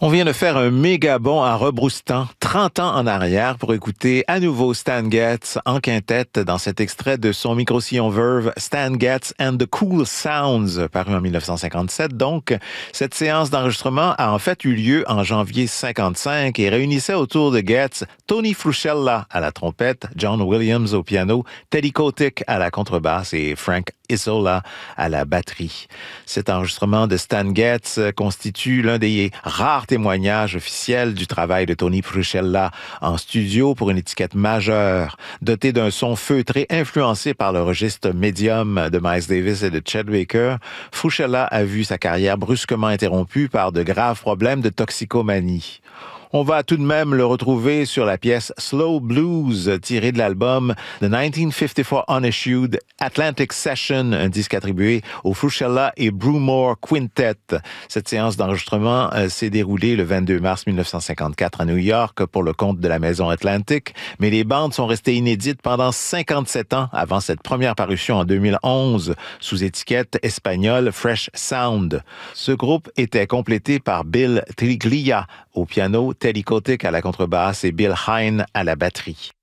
On vient de faire un méga bond à rebrousse-temps, 30 ans en arrière, pour écouter à nouveau Stan Getz en quintette dans cet extrait de son micro-sillon Verve Stan Getz and the Cool Sounds, paru en 1957. Donc, cette séance d'enregistrement a en fait eu lieu en janvier 55 et réunissait autour de Getz Tony Frusciella à la trompette, John Williams au piano, Teddy Kotick à la contrebasse et Frank Isola à la batterie. Cet enregistrement de Stan Getz constitue l'un des rares témoignages officiels du travail de Tony Frusciella en studio pour une étiquette majeure, dotée d'un son feutré influencé par le registre médium de Miles Davis et de Chet Baker. Frusciella a vu sa carrière brusquement interrompue par de graves problèmes de toxicomanie. On va tout de même le retrouver sur la pièce Slow Blues, tirée de l'album The 1954 Unissued Atlantic Session, un disque attribué au Frusciella et Brewmore Quintet. Cette séance d'enregistrement s'est déroulée le 22 mars 1954 à New York pour le compte de la Maison Atlantic, mais les bandes sont restées inédites pendant 57 ans avant cette première parution en 2011 sous étiquette espagnole Fresh Sound. Ce groupe était complété par Bill Triglia au piano, Teddy Kotick à la contrebasse et Bill Hine à la batterie.